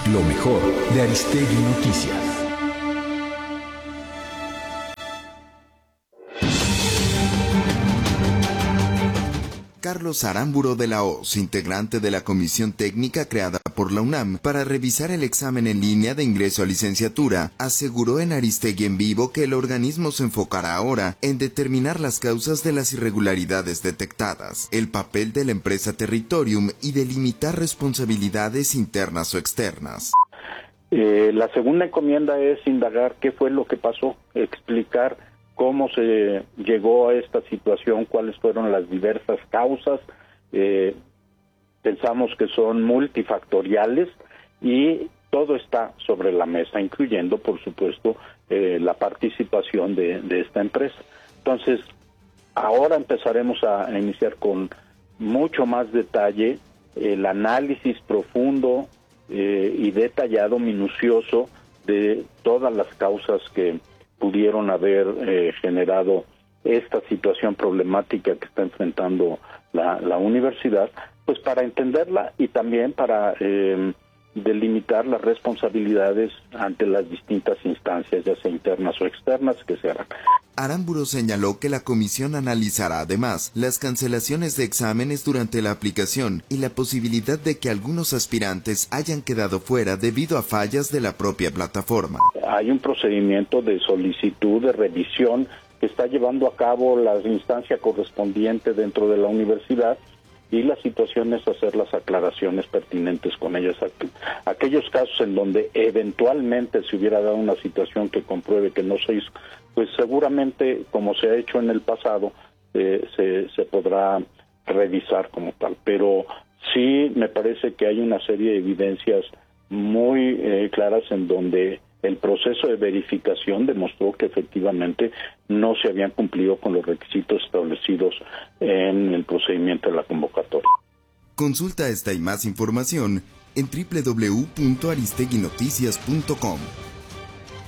Lo mejor de Aristegui Noticias. Carlos Aramburo de la Hoz, integrante de la comisión técnica creada por la UNAM para revisar el examen en línea de ingreso a licenciatura, aseguró en Aristegui en Vivo que el organismo se enfocará ahora en determinar las causas de las irregularidades detectadas, el papel de la empresa Territorium y delimitar responsabilidades internas o externas. La segunda encomienda es indagar qué fue lo que pasó, explicar cómo se llegó a esta situación, cuáles fueron las diversas causas. Pensamos que son multifactoriales y todo está sobre la mesa, incluyendo, por supuesto, la participación de esta empresa. Entonces, ahora empezaremos a iniciar con mucho más detalle el análisis profundo y detallado, minucioso, de todas las causas que pudieron haber generado esta situación problemática que está enfrentando la universidad, pues para entenderla y también para delimitar las responsabilidades ante las distintas instancias, ya sea internas o externas, que se harán. Aramburo señaló que la comisión analizará además las cancelaciones de exámenes durante la aplicación y la posibilidad de que algunos aspirantes hayan quedado fuera debido a fallas de la propia plataforma. Hay un procedimiento de solicitud, de revisión que está llevando a cabo la instancia correspondiente dentro de la universidad, y la situación es hacer las aclaraciones pertinentes con ellas. Aquellos casos en donde eventualmente se hubiera dado una situación que compruebe que no se hizo, pues seguramente, como se ha hecho en el pasado, se podrá revisar como tal. Pero sí me parece que hay una serie de evidencias muy claras en donde el proceso de verificación demostró que efectivamente no se habían cumplido con los requisitos establecidos en el procedimiento de la convocatoria. Consulta esta y más información en www.aristeguinoticias.com.